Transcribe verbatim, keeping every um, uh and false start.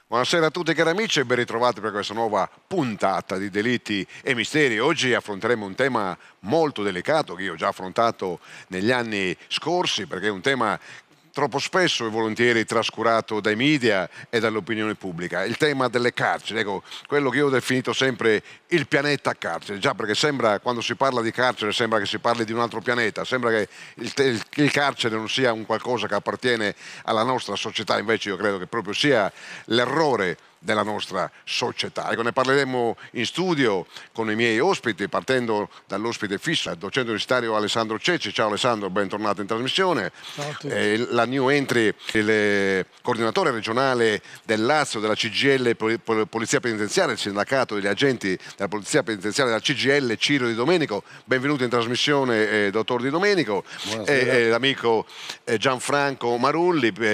Buonasera a tutti cari amici e ben ritrovati per questa nuova puntata di Delitti e Misteri. Oggi affronteremo un tema molto delicato che io ho già affrontato negli anni scorsi, perché è un tema troppo spesso e volentieri trascurato dai media e dall'opinione pubblica, il tema delle carceri, ecco, quello che io ho definito sempre il pianeta carcere, già perché sembra, quando si parla di carcere, sembra che si parli di un altro pianeta, sembra che il, il, il carcere non sia un qualcosa che appartiene alla nostra società, invece io credo che proprio sia l'errore della nostra società. Ecco, ne parleremo in studio con i miei ospiti, partendo dall'ospite fisso, il docente universitario Alessandro Cecci. Ciao Alessandro, bentornato in trasmissione. Ciao a tutti. Eh, la new entry, il coordinatore regionale del Lazio, della C G I L Polizia Penitenziaria, il sindacato degli agenti della Polizia Penitenziaria della C G I L, Ciro Di Domenico. Benvenuto in trasmissione, eh, dottor Di Domenico. E eh, l'amico eh, Gianfranco Marulli,